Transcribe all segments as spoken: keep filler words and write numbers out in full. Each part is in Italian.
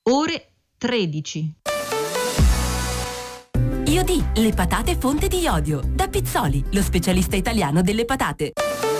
ore tredici. Iodì, le patate fonte di iodio. Da Pizzoli, lo specialista italiano delle patate.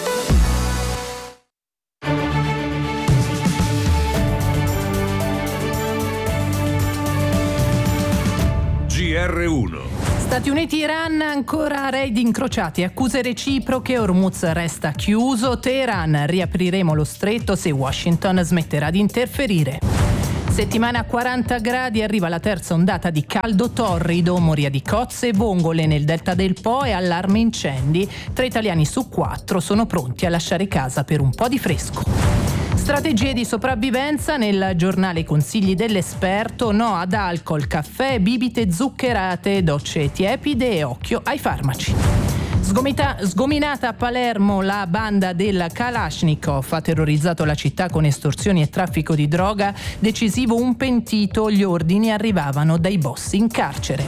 G R uno. Stati Uniti-Iran, ancora raid incrociati, accuse reciproche, Hormuz resta chiuso, Teheran, riapriremo lo stretto se Washington smetterà di interferire. Settimana a quaranta gradi, arriva la terza ondata di caldo torrido, moria di cozze e vongole nel delta del Po e allarme incendi. Tre italiani su quattro sono pronti a lasciare casa per un po' di fresco. Strategie di sopravvivenza nel giornale Consigli dell'esperto, no ad alcol, caffè, bibite zuccherate, docce tiepide e occhio ai farmaci. Sgomita, sgominata a Palermo, la banda del Kalashnikov ha terrorizzato la città con estorsioni e traffico di droga, decisivo un pentito, gli ordini arrivavano dai boss in carcere.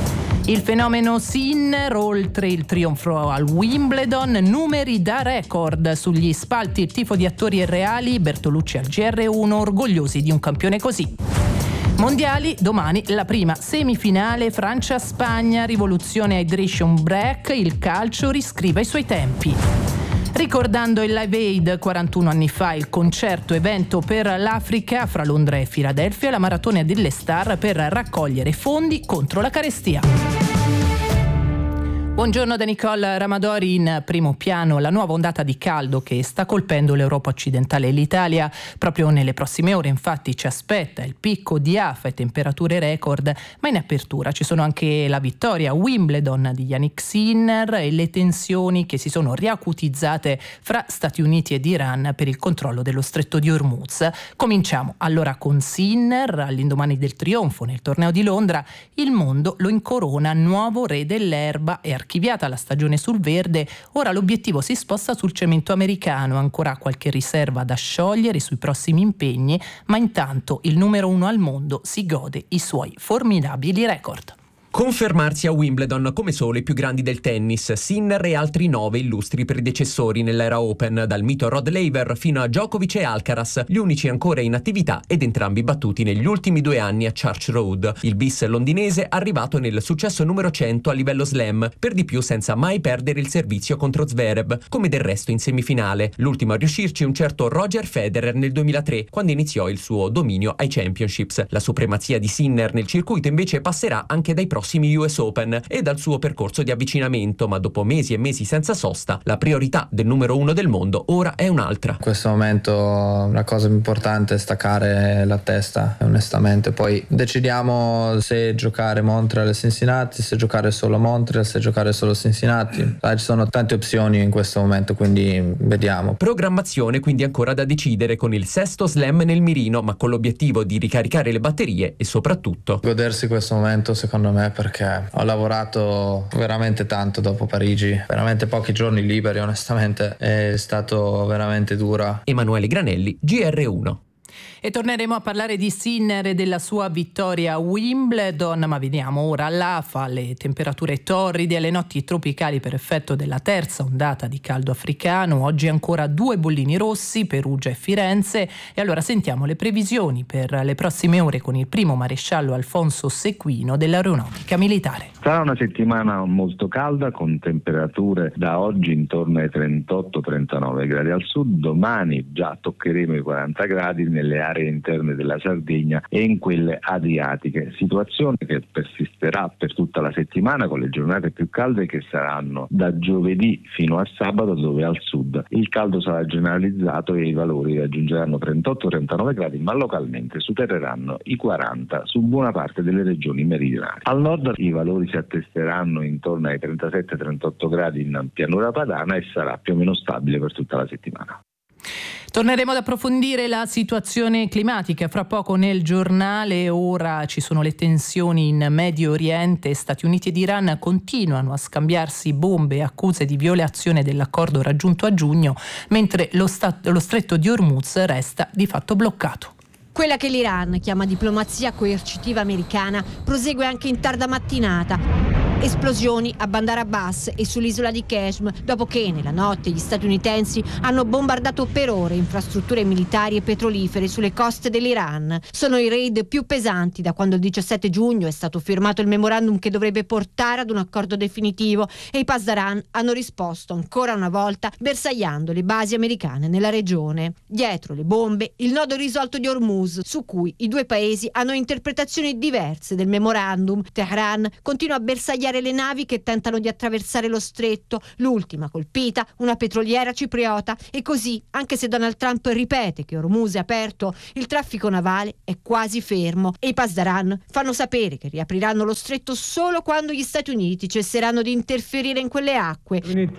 Il fenomeno Sinner, oltre il trionfo al Wimbledon, numeri da record sugli spalti, il tifo di attori e reali, Bertolucci al G R uno, orgogliosi di un campione così. Mondiali, domani la prima semifinale Francia-Spagna, rivoluzione hydration break, il calcio riscrive i suoi tempi. Ricordando il Live Aid quarantuno anni fa, il concerto evento per l'Africa fra Londra e Filadelfia, la maratona delle star per raccogliere fondi contro la carestia. Buongiorno da Nicole Ramadori. In primo piano la nuova ondata di caldo che sta colpendo l'Europa occidentale e l'Italia. Proprio nelle prossime ore infatti ci aspetta il picco di afa e temperature record, ma in apertura ci sono anche la vittoria a Wimbledon di Jannik Sinner e le tensioni che si sono riacutizzate fra Stati Uniti ed Iran per il controllo dello stretto di Hormuz. Cominciamo allora con Sinner. All'indomani del trionfo nel torneo di Londra, il mondo lo incorona nuovo re dell'erba e archiviata la stagione sul verde, ora l'obiettivo si sposta sul cemento americano, ancora qualche riserva da sciogliere sui prossimi impegni, ma intanto il numero uno al mondo si gode i suoi formidabili record. Confermarsi a Wimbledon come solo i più grandi del tennis, Sinner e altri nove illustri predecessori nell'era Open, dal mito Rod Laver fino a Djokovic e Alcaraz, gli unici ancora in attività ed entrambi battuti negli ultimi due anni a Church Road. Il bis londinese arrivato nel successo numero cento a livello slam, per di più senza mai perdere il servizio contro Zverev, come del resto in semifinale. L'ultimo a riuscirci un certo Roger Federer nel duemilatré, quando iniziò il suo dominio ai Championships. La supremazia di Sinner nel circuito invece passerà anche dai prossimi U S Open e dal suo percorso di avvicinamento, ma dopo mesi e mesi senza sosta, la priorità del numero uno del mondo ora è un'altra. In questo momento la cosa più importante è staccare la testa, onestamente. Poi decidiamo se giocare Montreal e Cincinnati, se giocare solo Montreal, se giocare solo Cincinnati. Ci sono tante opzioni in questo momento, quindi vediamo. Programmazione quindi ancora da decidere, con il sesto slam nel mirino, ma con l'obiettivo di ricaricare le batterie e soprattutto godersi questo momento, secondo me, perché ho lavorato veramente tanto dopo Parigi, veramente pochi giorni liberi, onestamente è stato veramente dura. Emanuele Granelli, G R uno. E torneremo a parlare di Sinner e della sua vittoria a Wimbledon, ma veniamo ora all'afa, alle temperature torride, alle notti tropicali per effetto della terza ondata di caldo africano. Oggi ancora due bollini rossi, Perugia e Firenze. E allora sentiamo le previsioni per le prossime ore con il primo maresciallo Alfonso Sequino dell'Aeronautica Militare. Sarà una settimana molto calda, con temperature da oggi intorno ai trentotto trentanove gradi al sud. Domani già toccheremo i quaranta gradi nelle aree interne della Sardegna e in quelle adriatiche, situazione che persisterà per tutta la settimana, con le giornate più calde che saranno da giovedì fino a sabato, dove al sud il caldo sarà generalizzato e i valori raggiungeranno trentotto trentanove gradi, ma localmente supereranno i quaranta su buona parte delle regioni meridionali. Al nord i valori si attesteranno intorno ai trentasette trentotto gradi in pianura padana e sarà più o meno stabile per tutta la settimana. Torneremo ad approfondire la situazione climatica fra poco nel giornale. Ora ci sono le tensioni in Medio Oriente. Stati Uniti ed Iran continuano a scambiarsi bombe e accuse di violazione dell'accordo raggiunto a giugno, mentre lo, stat- lo stretto di Hormuz resta di fatto bloccato. Quella che l'Iran chiama diplomazia coercitiva americana prosegue anche in tarda mattinata. Esplosioni a Bandar Abbas e sull'isola di Qeshm, dopo che nella notte gli statunitensi hanno bombardato per ore infrastrutture militari e petrolifere sulle coste dell'Iran. Sono i raid più pesanti da quando il diciassette giugno è stato firmato il memorandum che dovrebbe portare ad un accordo definitivo, e i Pasdaran hanno risposto ancora una volta bersagliando le basi americane nella regione. Dietro le bombe il nodo irrisolto di Hormuz, su cui i due paesi hanno interpretazioni diverse del memorandum. Teheran continua a bersagliare le navi che tentano di attraversare lo stretto, l'ultima colpita una petroliera cipriota, e così, anche se Donald Trump ripete che Hormuz è aperto, il traffico navale è quasi fermo e i Pasdaran fanno sapere che riapriranno lo stretto solo quando gli Stati Uniti cesseranno di interferire in quelle acque.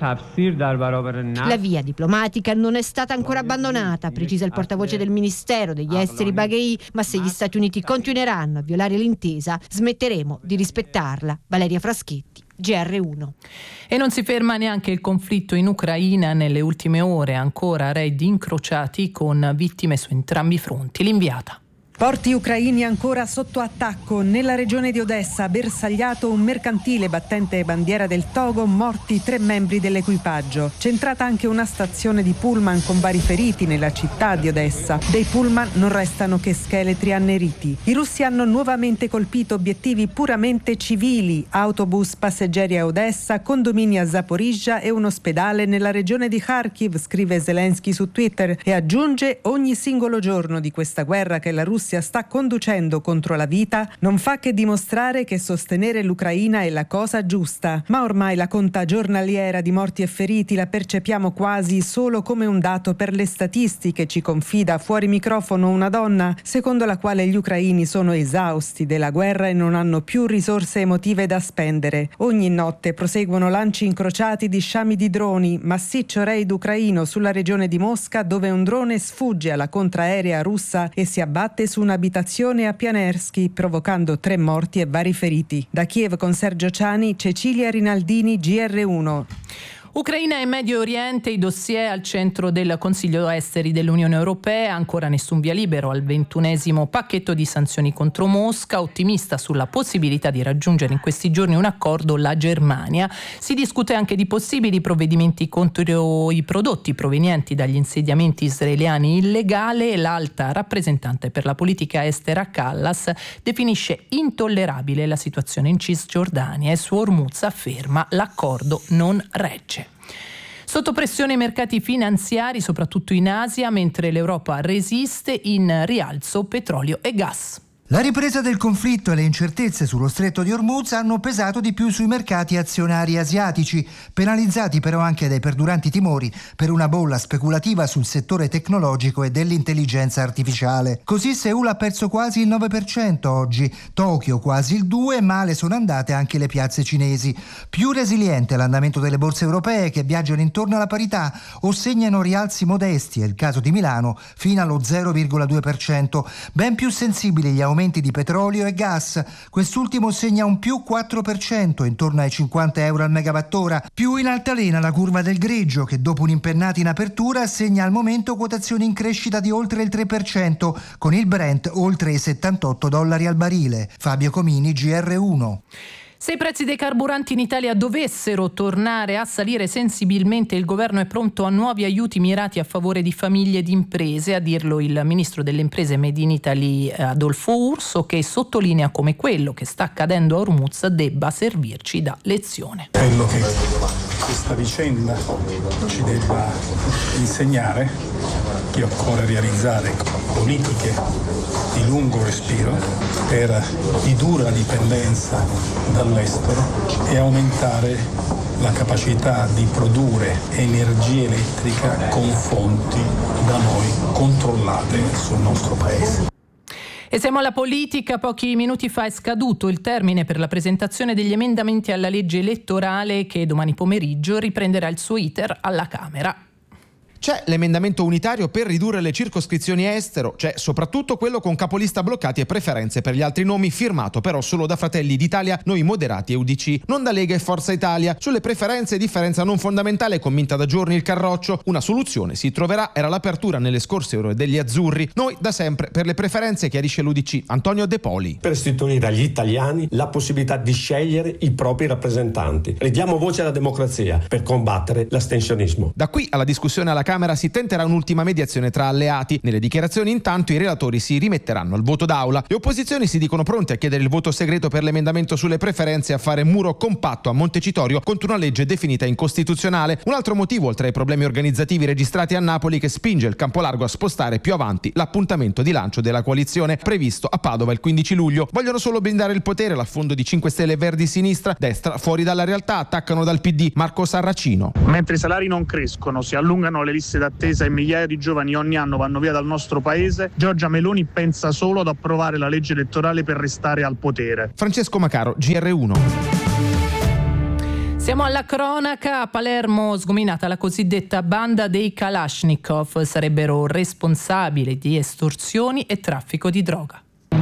La via diplomatica non è stata ancora abbandonata, precisa il portavoce del Ministero degli Esteri Baghei, ma se gli Stati Uniti continueranno a violare l'intesa, smetteremo di rispettarla. Valeria Fraschetti, G R uno. E non si ferma neanche il conflitto in Ucraina. Nelle ultime ore ancora raid incrociati con vittime su entrambi i fronti. L'inviata. Porti ucraini ancora sotto attacco. Nella regione di Odessa, bersagliato un mercantile battente bandiera del Togo, morti tre membri dell'equipaggio. Centrata anche una stazione di pullman con vari feriti nella città di Odessa. Dei pullman non restano che scheletri anneriti. I russi hanno nuovamente colpito obiettivi puramente civili: autobus passeggeri a Odessa, condomini a Zaporizhzhia e un ospedale nella regione di Kharkiv, scrive Zelensky su Twitter, e aggiunge: ogni singolo giorno di questa guerra che la Russia sta conducendo contro la vita non fa che dimostrare che sostenere l'Ucraina è la cosa giusta. Ma ormai la conta giornaliera di morti e feriti la percepiamo quasi solo come un dato per le statistiche, ci confida fuori microfono una donna, secondo la quale gli ucraini sono esausti della guerra e non hanno più risorse emotive da spendere. Ogni notte proseguono lanci incrociati di sciami di droni, massiccio raid ucraino sulla regione di Mosca, dove un drone sfugge alla contraerea russa e si abbatte su un'abitazione a Pianersky, provocando tre morti e vari feriti. Da Kiev con Sergio Ciani, Cecilia Rinaldini, G R uno. Ucraina e Medio Oriente, i dossier al centro del Consiglio Esteri dell'Unione Europea, ancora nessun via libero al ventunesimo pacchetto di sanzioni contro Mosca. Ottimista sulla possibilità di raggiungere in questi giorni un accordo la Germania. Si discute anche di possibili provvedimenti contro i prodotti provenienti dagli insediamenti israeliani illegali. L'alta rappresentante per la politica estera Callas definisce intollerabile la situazione in Cisgiordania e su Hormuz afferma l'accordo non regge. Sotto pressione i mercati finanziari, soprattutto in Asia, mentre l'Europa resiste, in rialzo petrolio e gas. La ripresa del conflitto e le incertezze sullo stretto di Hormuz hanno pesato di più sui mercati azionari asiatici, penalizzati però anche dai perduranti timori per una bolla speculativa sul settore tecnologico e dell'intelligenza artificiale. Così Seul ha perso quasi il nove per cento oggi, Tokyo quasi il due per cento, male sono andate anche le piazze cinesi. Più resiliente l'andamento delle borse europee, che viaggiano intorno alla parità o segnano rialzi modesti, è il caso di Milano, fino allo zero virgola due per cento. Ben più sensibili gli aumenti aumenti di petrolio e gas. Quest'ultimo segna un più quattro per cento, intorno ai cinquanta euro al megawattora. Più in altalena la curva del greggio, che dopo un'impennata in apertura segna al momento quotazioni in crescita di oltre il tre per cento, con il Brent oltre i settantotto dollari al barile. Fabio Comini, G R uno. Se i prezzi dei carburanti in Italia dovessero tornare a salire sensibilmente, il governo è pronto a nuovi aiuti mirati a favore di famiglie ed imprese, a dirlo il ministro delle imprese Made in Italy Adolfo Urso, che sottolinea come quello che sta accadendo a Hormuz debba servirci da lezione. Quello che questa vicenda ci debba insegnare che occorre realizzare politiche di lungo respiro per ridurre la dipendenza dall'estero e aumentare la capacità di produrre energia elettrica con fonti da noi controllate sul nostro paese. E siamo alla politica. Pochi minuti fa è scaduto il termine per la presentazione degli emendamenti alla legge elettorale, che domani pomeriggio riprenderà il suo iter alla Camera. C'è l'emendamento unitario per ridurre le circoscrizioni estero, c'è soprattutto quello con capolista bloccati e preferenze per gli altri nomi, firmato però solo da Fratelli d'Italia, Noi Moderati e U D C, non da Lega e Forza Italia. Sulle preferenze differenza non fondamentale, convinta da giorni il Carroccio, una soluzione si troverà, era l'apertura nelle scorse ore degli azzurri. Noi da sempre per le preferenze, chiarisce l'U D C, Antonio De Poli. Per restituire agli italiani la possibilità di scegliere i propri rappresentanti. Ridiamo voce alla democrazia per combattere l'astensionismo. Da qui alla discussione alla Camera si tenterà un'ultima mediazione tra alleati. Nelle dichiarazioni intanto i relatori si rimetteranno al voto d'aula. Le opposizioni si dicono pronte a chiedere il voto segreto per l'emendamento sulle preferenze e a fare muro compatto a Montecitorio contro una legge definita incostituzionale. Un altro motivo, oltre ai problemi organizzativi registrati a Napoli, che spinge il Campolargo a spostare più avanti l'appuntamento di lancio della coalizione previsto a Padova il quindici luglio. Vogliono solo blindare il potere, l'affondo di cinque Stelle, Verdi, Sinistra, destra fuori dalla realtà, attaccano dal P D. Marco Sarracino. Mentre i salari non crescono, si allungano le liste d'attesa e migliaia di giovani ogni anno vanno via dal nostro paese, Giorgia Meloni pensa solo ad approvare la legge elettorale per restare al potere. Francesco Macaro, G R uno. Siamo alla cronaca. A Palermo sgominata la cosiddetta banda dei Kalashnikov, sarebbero responsabili di estorsioni e traffico di droga.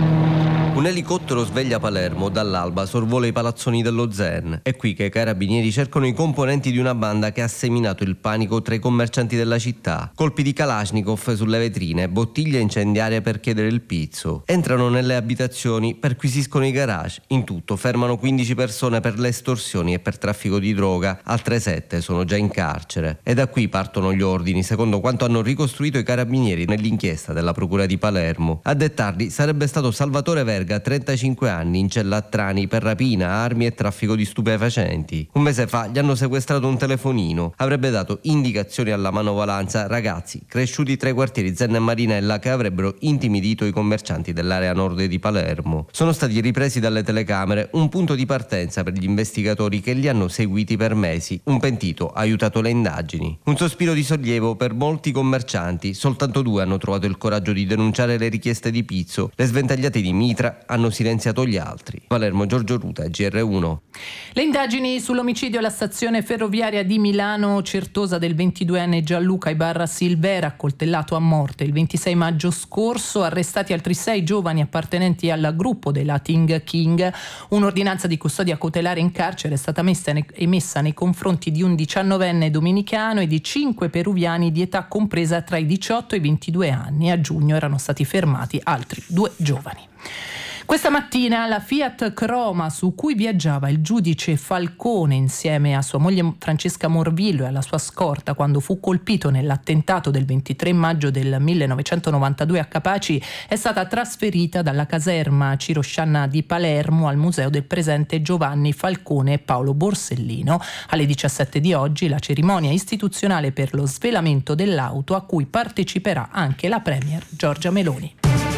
Un elicottero sveglia Palermo, dall'alba sorvola i palazzoni dello Zen. È qui che i carabinieri cercano i componenti di una banda che ha seminato il panico tra i commercianti della città. Colpi di Kalashnikov sulle vetrine, bottiglie incendiarie per chiedere il pizzo. Entrano nelle abitazioni, perquisiscono i garage. In tutto fermano quindici persone per le estorsioni e per traffico di droga. Altre sette sono già in carcere. E da qui partono gli ordini, secondo quanto hanno ricostruito i carabinieri nell'inchiesta della procura di Palermo. A dettarli sarebbe stato Salvatore Verga, trentacinque anni, in cella a Trani per rapina, armi e traffico di stupefacenti. Un mese fa gli hanno sequestrato un telefonino. Avrebbe dato indicazioni alla manovalanza ragazzi cresciuti tra i quartieri Zen e Marinella che avrebbero intimidito i commercianti dell'area nord di Palermo. Sono stati ripresi dalle telecamere, un punto di partenza per gli investigatori che li hanno seguiti per mesi. Un pentito ha aiutato le indagini. Un sospiro di sollievo per molti commercianti. Soltanto due hanno trovato il coraggio di denunciare le richieste di pizzo. Le sventagliate di Mitra hanno silenziato gli altri. Palermo, Giorgio Ruta, G R uno. Le indagini sull'omicidio alla stazione ferroviaria di Milano Certosa del ventiduenne Gianluca Ibarra Silvera, accoltellato a morte il ventisei maggio scorso. Arrestati altri sei giovani appartenenti al gruppo della Ting King. Un'ordinanza di custodia cautelare in carcere è stata messa ne- emessa nei confronti di un diciannovenne dominicano e di cinque peruviani di età compresa tra i diciotto e i ventidue anni. A giugno erano stati fermati altri due giovani. Questa mattina la Fiat Croma, su cui viaggiava il giudice Falcone insieme a sua moglie Francesca Morvillo e alla sua scorta quando fu colpito nell'attentato del ventitré maggio del millenovecentonovantadue a Capaci, è stata trasferita dalla caserma Ciro Scianna di Palermo al Museo del Presente Giovanni Falcone e Paolo Borsellino. Alle diciassette di oggi la cerimonia istituzionale per lo svelamento dell'auto, a cui parteciperà anche la premier Giorgia Meloni.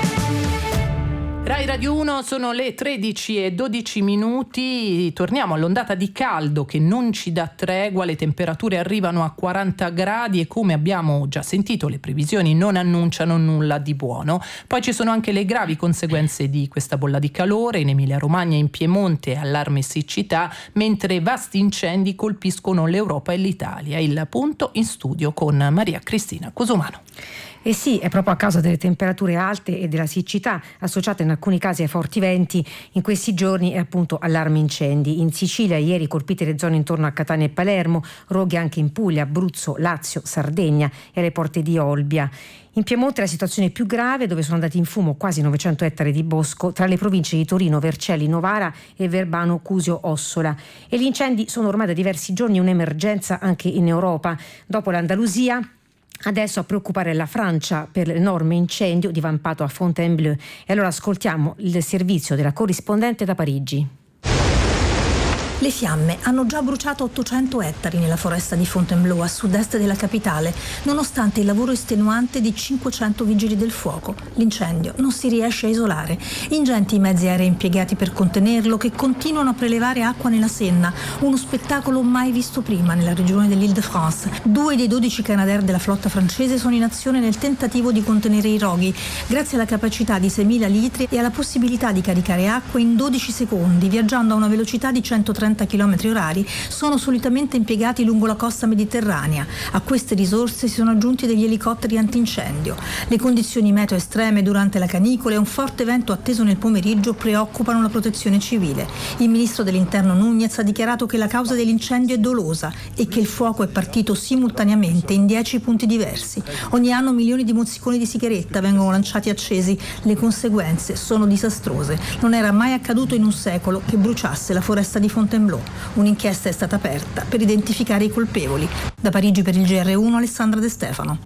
Rai Radio uno, sono le tredici e dodici minuti, torniamo all'ondata di caldo che non ci dà tregua, le temperature arrivano a quaranta gradi e come abbiamo già sentito le previsioni non annunciano nulla di buono. Poi ci sono anche le gravi conseguenze di questa bolla di calore, in Emilia Romagna e in Piemonte allarme siccità, mentre vasti incendi colpiscono l'Europa e l'Italia. Il punto in studio con Maria Cristina Cosumano. Eh sì, è proprio a causa delle temperature alte e della siccità associate in alcuni casi ai forti venti. In questi giorni è appunto allarme incendi. In Sicilia ieri colpite le zone intorno a Catania e Palermo, roghi anche in Puglia, Abruzzo, Lazio, Sardegna e alle porte di Olbia. In Piemonte la situazione è più grave, dove sono andati in fumo quasi novecento ettari di bosco tra le province di Torino, Vercelli, Novara e Verbano, Cusio, Ossola. E gli incendi sono ormai da diversi giorni un'emergenza anche in Europa. Dopo l'Andalusia, adesso a preoccupare la Francia per l'enorme incendio divampato a Fontainebleau. E allora ascoltiamo il servizio della corrispondente da Parigi. Le fiamme hanno già bruciato ottocento ettari nella foresta di Fontainebleau a sud-est della capitale, nonostante il lavoro estenuante di cinquecento vigili del fuoco. L'incendio non si riesce a isolare. Ingenti i mezzi aerei impiegati per contenerlo, che continuano a prelevare acqua nella Senna, uno spettacolo mai visto prima nella regione dell'Île-de-France. Due dei dodici Canadair della flotta francese sono in azione nel tentativo di contenere i roghi, grazie alla capacità di seimila litri e alla possibilità di caricare acqua in dodici secondi, viaggiando a una velocità di centotrenta centotrenta chilometri orari sono solitamente impiegati lungo la costa mediterranea. A queste risorse si sono aggiunti degli elicotteri antincendio. Le condizioni meteo estreme durante la canicola e un forte vento atteso nel pomeriggio preoccupano la protezione civile. Il ministro dell'Interno Núñez ha dichiarato che la causa dell'incendio è dolosa e che il fuoco è partito simultaneamente in dieci punti diversi. Ogni anno milioni di mozziconi di sigaretta vengono lanciati accesi. Le conseguenze sono disastrose. Non era mai accaduto in un secolo che bruciasse la foresta di Fontainebleau. Un'inchiesta è stata aperta per identificare i colpevoli. Da Parigi per il G R uno, Alessandra De Stefano.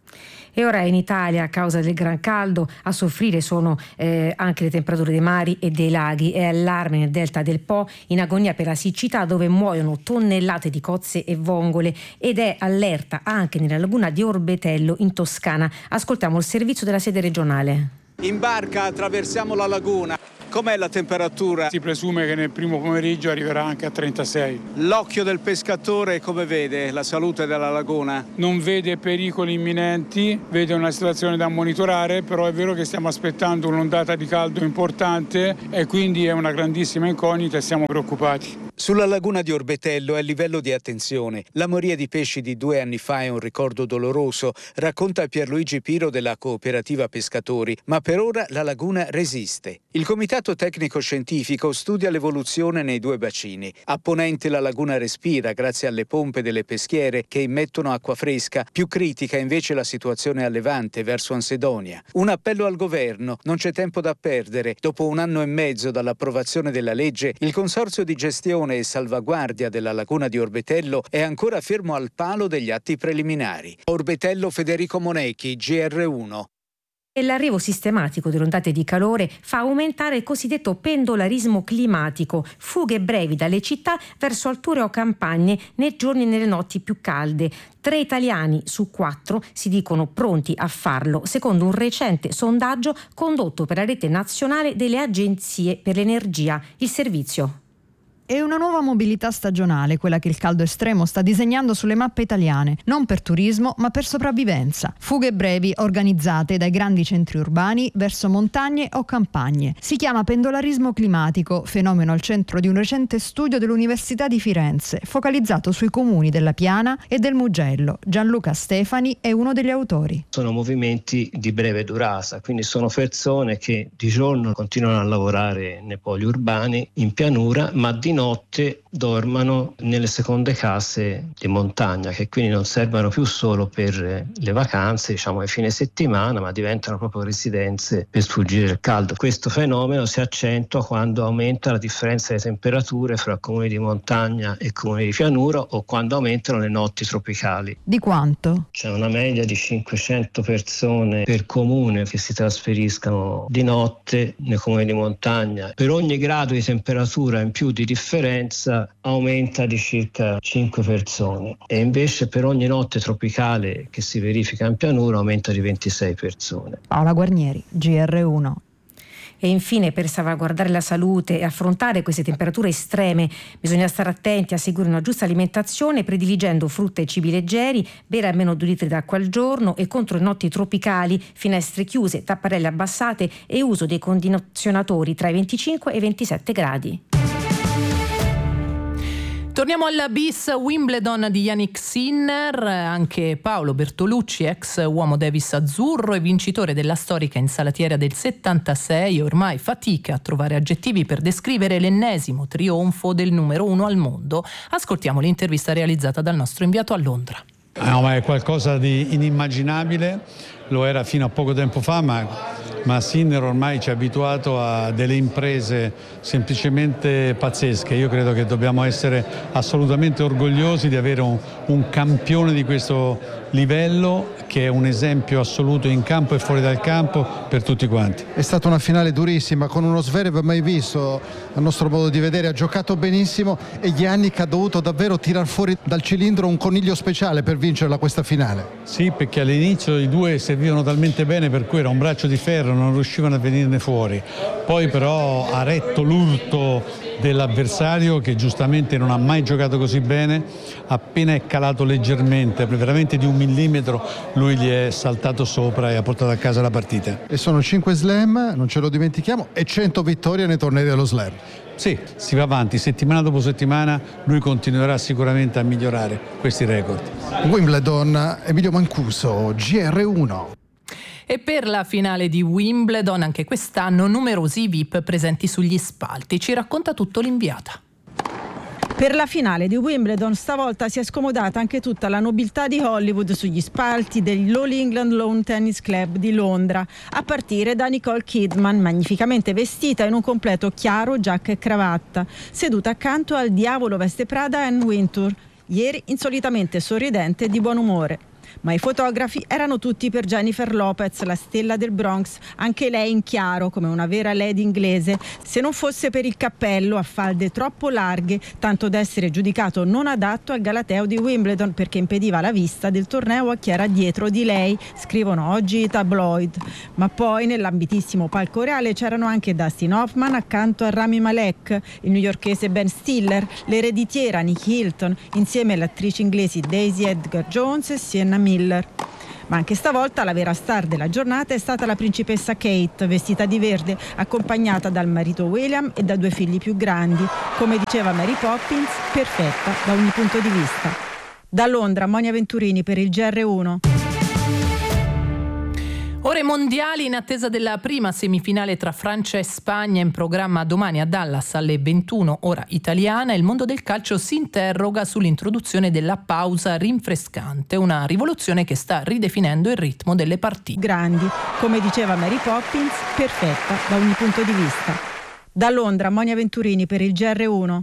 E ora in Italia, a causa del gran caldo, a soffrire sono eh, anche le temperature dei mari e dei laghi. È allarme nel delta del Po, in agonia per la siccità, dove muoiono tonnellate di cozze e vongole, ed è allerta anche nella laguna di Orbetello in Toscana. Ascoltiamo il servizio della sede regionale. In barca attraversiamo la laguna. Com'è la temperatura? Si presume che nel primo pomeriggio arriverà anche a trentasei. L'occhio del pescatore come vede la salute della laguna? Non vede pericoli imminenti, vede una situazione da monitorare, però è vero che stiamo aspettando un'ondata di caldo importante e quindi è una grandissima incognita e siamo preoccupati. Sulla laguna di Orbetello è il livello di attenzione. La moria di pesci di due anni fa è un ricordo doloroso, racconta Pierluigi Piro della cooperativa pescatori, ma per ora la laguna resiste. Il comitato tecnico-scientifico studia l'evoluzione nei due bacini. A ponente la laguna respira grazie alle pompe delle peschiere che immettono acqua fresca, più critica invece la situazione a levante verso Ansedonia. Un appello al governo, non c'è tempo da perdere. Dopo un anno e mezzo dall'approvazione della legge, il consorzio di gestione e salvaguardia della laguna di Orbetello è ancora fermo al palo degli atti preliminari. Orbetello, Federico Monechi, G R uno. E l'arrivo sistematico delle ondate di calore fa aumentare il cosiddetto pendolarismo climatico, fughe brevi dalle città verso alture o campagne nei giorni e nelle notti più calde. Tre italiani su quattro si dicono pronti a farlo, secondo un recente sondaggio condotto per la rete nazionale delle agenzie per l'energia, il servizio. È una nuova mobilità stagionale, quella che il caldo estremo sta disegnando sulle mappe italiane, non per turismo ma per sopravvivenza. Fughe brevi organizzate dai grandi centri urbani verso montagne o campagne. Si chiama pendolarismo climatico, fenomeno al centro di un recente studio dell'Università di Firenze, focalizzato sui comuni della Piana e del Mugello. Gianluca Stefani è uno degli autori. Sono movimenti di breve durata, quindi sono persone che di giorno continuano a lavorare nei poli urbani, in pianura, ma di notte dormano nelle seconde case di montagna, che quindi non servono più solo per le vacanze, diciamo, e fine settimana, ma diventano proprio residenze per sfuggire il caldo. Questo fenomeno si accentua quando aumenta la differenza di temperature fra comuni di montagna e comuni di pianura o quando aumentano le notti tropicali. Di quanto? C'è una media di cinquecento persone per comune che si trasferiscano di notte nei comuni di montagna. Per ogni grado di temperatura in più di differenza aumenta di circa cinque persone e invece per ogni notte tropicale che si verifica in pianura aumenta di ventisei persone. Paola Guarnieri, G R uno. E infine, per salvaguardare la salute e affrontare queste temperature estreme, bisogna stare attenti a seguire una giusta alimentazione, prediligendo frutta e cibi leggeri, bere almeno due litri d'acqua al giorno e contro le notti tropicali, finestre chiuse, tapparelle abbassate e uso dei condizionatori tra i venticinque e i ventisette gradi. Torniamo al bis Wimbledon di Jannik Sinner. Anche Paolo Bertolucci, ex uomo Davis azzurro e vincitore della storica insalatiera del settantasei, ormai fatica a trovare aggettivi per descrivere l'ennesimo trionfo del numero uno al mondo. Ascoltiamo l'intervista realizzata dal nostro inviato a Londra. No, ma è qualcosa di inimmaginabile, lo era fino a poco tempo fa, ma ma Sinner ormai ci ha abituato a delle imprese semplicemente pazzesche. Io credo che dobbiamo essere assolutamente orgogliosi di avere un, un campione di questo livello, che è un esempio assoluto in campo e fuori dal campo per tutti quanti. È stata una finale durissima, con uno Zverev mai visto, a nostro modo di vedere. Ha giocato benissimo e Jannik ha dovuto davvero tirar fuori dal cilindro un coniglio speciale per vincerla questa finale. Sì, perché all'inizio i due servivano talmente bene per cui era un braccio di ferro, non riuscivano a venirne fuori. Poi però ha retto l'urto dell'avversario, che giustamente non ha mai giocato così bene. Appena è calato leggermente, veramente di un millimetro, lui gli è saltato sopra e ha portato a casa la partita. E sono cinque slam, non ce lo dimentichiamo, e cento vittorie nei tornei dello slam. Sì, si va avanti, settimana dopo settimana lui continuerà sicuramente a migliorare questi record. Wimbledon, Emilio Mancuso, G R uno. E per la finale di Wimbledon anche quest'anno numerosi V I P presenti sugli spalti. Ci racconta tutto l'inviata. Per la finale di Wimbledon stavolta si è scomodata anche tutta la nobiltà di Hollywood sugli spalti dell'All England Lawn Tennis Club di Londra, a partire da Nicole Kidman, magnificamente vestita in un completo chiaro, giacca e cravatta, seduta accanto al diavolo veste Prada Anne Wintour, ieri insolitamente sorridente e di buon umore. Ma i fotografi erano tutti per Jennifer Lopez, la stella del Bronx, anche lei in chiaro come una vera lady inglese, se non fosse per il cappello a falde troppo larghe, tanto da essere giudicato non adatto al galateo di Wimbledon perché impediva la vista del torneo a chi era dietro di lei, scrivono oggi i tabloid. Ma poi nell'ambitissimo palco reale c'erano anche Dustin Hoffman accanto a Rami Malek, il newyorkese Ben Stiller, l'ereditiera Nicky Hilton, insieme alle attrici inglesi Daisy Edgar Jones e Sienna Miller. Ma anche stavolta la vera star della giornata è stata la principessa Kate, vestita di verde, accompagnata dal marito William e da due figli più grandi. Come diceva Mary Poppins, perfetta da ogni punto di vista. Da Londra, Monia Venturini per il G R uno. Ore mondiali in attesa della prima semifinale tra Francia e Spagna in programma domani a Dallas alle ventuno ora italiana. Il mondo del calcio si interroga sull'introduzione della pausa rinfrescante, una rivoluzione che sta ridefinendo il ritmo delle partite. Grandi, come diceva Mary Poppins, perfetta da ogni punto di vista. Da Londra, Monia Venturini per il G R uno.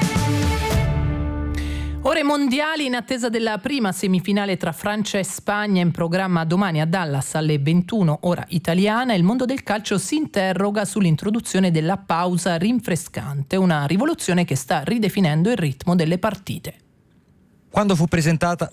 Ore mondiali in attesa della prima semifinale tra Francia e Spagna in programma domani a Dallas alle ventuno ora italiana. Il mondo del calcio si interroga sull'introduzione della pausa rinfrescante, una rivoluzione che sta ridefinendo il ritmo delle partite. Quando fu presentata